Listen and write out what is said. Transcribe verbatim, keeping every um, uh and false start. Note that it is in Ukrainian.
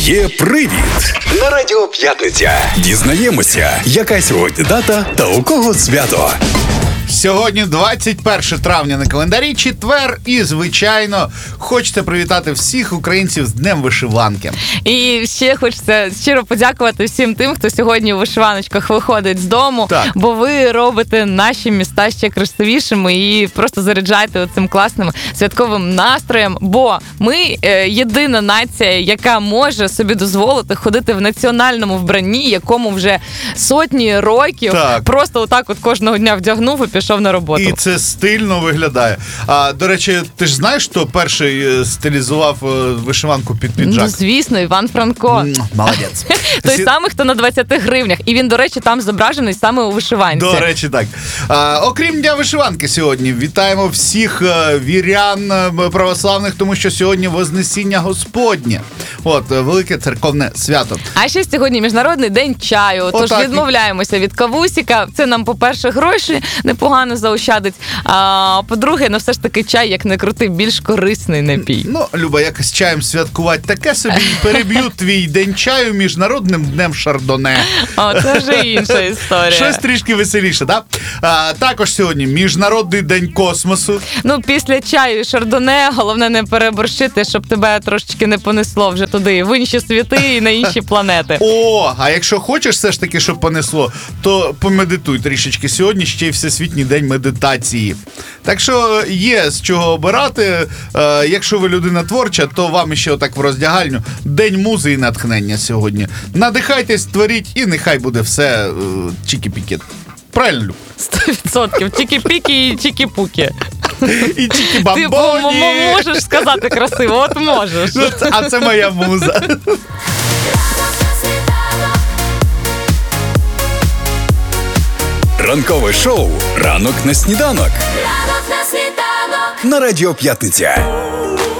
Є привід на Радіо П'ятниця. Дізнаємося, яка сьогодні дата та у кого свято. Сьогодні двадцять перше травня на календарі, четвер, і, звичайно, хочеться привітати всіх українців з Днем вишиванки. І ще хочеться щиро подякувати всім тим, хто сьогодні у вишиваночках виходить з дому, так. Бо ви робите наші міста ще красивішими і просто заряджаєте цим класним святковим настроєм, бо ми е, єдина нація, яка може собі дозволити ходити в національному вбранні, якому вже сотні років, так. Просто отак от кожного дня вдягнув і пішов на роботу. І це стильно виглядає. А, до речі, ти ж знаєш, хто перший стилізував вишиванку під піджак? Ну, звісно, Іван Франко. Молодець. Той Сі... самий, хто на двадцяти гривнях. І він, до речі, там зображений саме у вишиванці. До речі, так. А, окрім Дня вишиванки сьогодні, вітаємо всіх вірян православних, тому що сьогодні Вознесіння Господнє. От, велике церковне свято. А ще сьогодні Міжнародний день чаю. Тож Отак. Відмовляємося від кавусіка. Це нам, по-перше, гроші непогано заощадить. А по-друге, ну все ж таки чай, як не крути, більш корисний напій. Ну, Люба, якось чаєм святкувати таке собі, переб'ю твій день чаю Міжнародним днем шардоне. О, це вже інша історія. Щось трішки веселіше, так? А, також сьогодні Міжнародний день космосу. Ну, після чаю і шардоне, головне не переборщити, щоб тебе трошечки не понесло вже туди, в інші світи і на інші планети. О, а якщо хочеш все ж таки, щоб понесло, то помедитуй трішечки. Сьогодні ще й Всесвітній день медитації. Так що є з чого обирати. Е, якщо ви людина творча, то вам ще отак в роздягальню. День музи і натхнення сьогодні. Надихайтесь, творіть, і нехай буде все е, чікі-пікі. Правильно, Люб? Сто відсотків. Чікі-пікі і чікі-пукі. І чікі-бамбоні. Ти можеш сказати красиво, от можеш. Ну, це, а це моя муза. Ранкове шоу «Ранок на сніданок» Ранок на світанок на Радіо П'ятниця.